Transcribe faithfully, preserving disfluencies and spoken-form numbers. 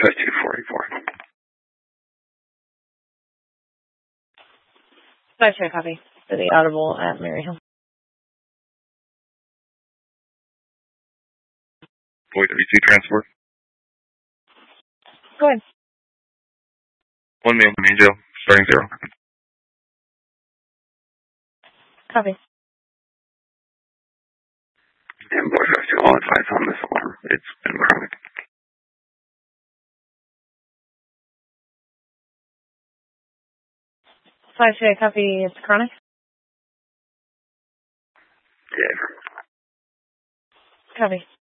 Post two four eight four. Five share copy for the audible at Maryhill. Boy W C transport. Go ahead. One male main jail, starting zero. Copy. And boy five two, all advice on this alarm. It's been chronic. Five share copy, it's chronic. Yeah. Copy.